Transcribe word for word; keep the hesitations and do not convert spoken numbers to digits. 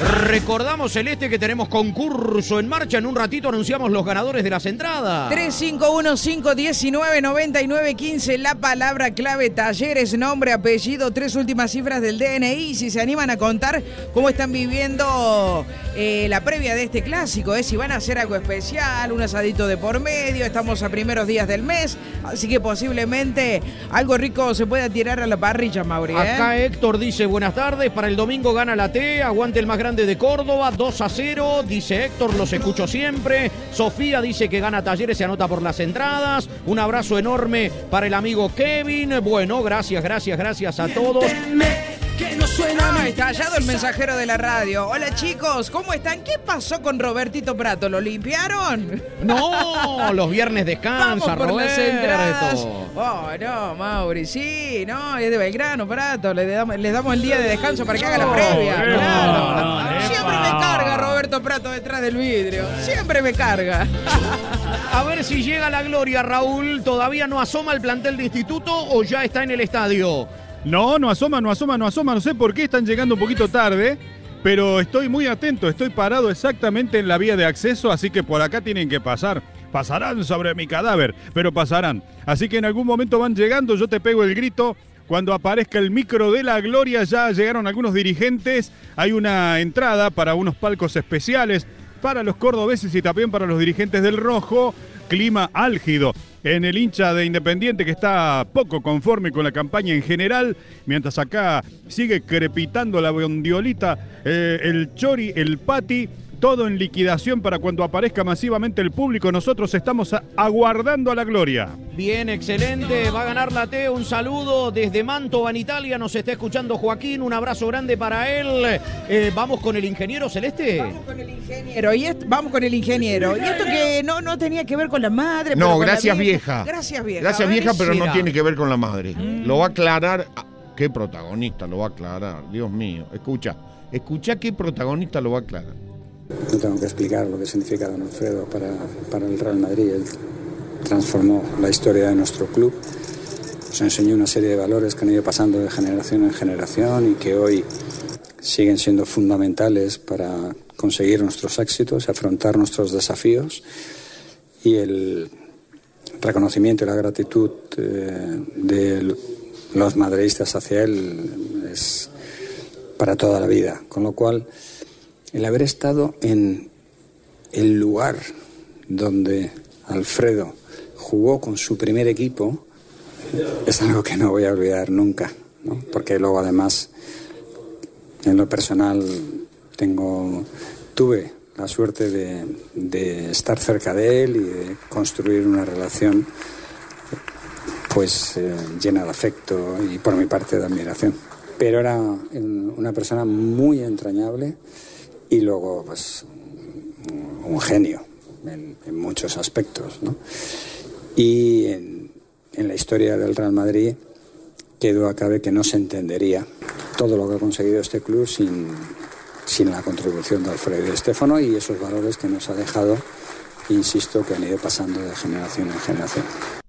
Recordamos, Celeste, que tenemos concurso en marcha. En un ratito anunciamos los ganadores de las entradas. tres cinco uno cinco uno nueve nueve nueve uno cinco, la palabra clave Talleres, nombre, apellido, tres últimas cifras del D N I. Si se animan a contar cómo están viviendo eh, la previa de este clásico, ¿eh? Si van a hacer algo especial, un asadito de por medio, estamos a primeros días del mes, así que posiblemente algo rico se pueda tirar a la parrilla, Mauri, ¿eh? Acá Héctor dice, buenas tardes, para el domingo gana la T, aguante el más grande de Córdoba, dos a cero, dice Héctor, los escucho siempre. Sofía dice que gana Talleres, se anota por las entradas. Un abrazo enorme para el amigo Kevin. Bueno, gracias, gracias, gracias a todos. Que no suena más estallado el mensajero de la radio. Hola chicos, ¿cómo están? ¿Qué pasó con Robertito Prato? ¿Lo limpiaron? No, los viernes descansa, Vamos por Roberto. las entradas. Oh, no, Mauri, sí, no, es de Belgrano, Prato. Le damos, les damos el día de descanso para que haga la previa. No, Claro. no, no, Siempre me carga Roberto Prato detrás del vidrio. Siempre me carga. A ver si llega la gloria, Raúl. ¿Todavía no asoma el plantel de Instituto o ya está en el estadio? No, no asoma, no asoma, no asoma. No sé por qué están llegando un poquito tarde, pero estoy muy atento. Estoy parado exactamente en la vía de acceso, así que por acá tienen que pasar. Pasarán sobre mi cadáver, pero pasarán. Así que en algún momento van llegando, yo te pego el grito. Cuando aparezca el micro de la gloria, ya llegaron algunos dirigentes. Hay una entrada para unos palcos especiales para los cordobeses y también para los dirigentes del Rojo. Clima álgido en el hincha de Independiente, que está poco conforme con la campaña en general, mientras acá sigue crepitando la bondiolita, eh, el chori, el pati, todo en liquidación para cuando aparezca masivamente el público. Nosotros estamos a, aguardando a la gloria. Bien, excelente, va a ganar la T. Un saludo desde Mantova, en Italia, nos está escuchando Joaquín, un abrazo grande para él. Eh, ¿Vamos con el ingeniero, Celeste? Vamos con el ingeniero, y est- vamos con el ingeniero. Y esto que no, no tenía que ver con la madre. pero No, con la gracias vieja. Gracias vieja. Gracias A ver, vieja, pero no será. tiene que ver con la madre. Mm. Lo va a aclarar. Ah, ¿qué protagonista lo va a aclarar? Dios mío. Escucha, escucha qué protagonista lo va a aclarar. No tengo que explicar lo que significa don Alfredo para, para el Real Madrid. Él transformó la historia de nuestro club, nos enseñó una serie de valores que han ido pasando de generación en generación y que hoy siguen siendo fundamentales para conseguir nuestros éxitos, afrontar nuestros desafíos, y el reconocimiento y la gratitud eh, de los madridistas hacia él es para toda la vida, con lo cual el haber estado en el lugar donde Alfredo jugó con su primer equipo es algo que no voy a olvidar nunca, ¿no? Porque luego además en lo personal tengo tuve la suerte de, de estar cerca de él y de construir una relación pues eh, llena de afecto y por mi parte de admiración. Pero era una persona muy entrañable y luego pues un genio en, en muchos aspectos, ¿no? Y en, en la historia del Real Madrid que duda cabe que no se entendería todo lo que ha conseguido este club sin, sin la contribución de Alfredo Di Stéfano y esos valores que nos ha dejado, insisto, que han ido pasando de generación en generación.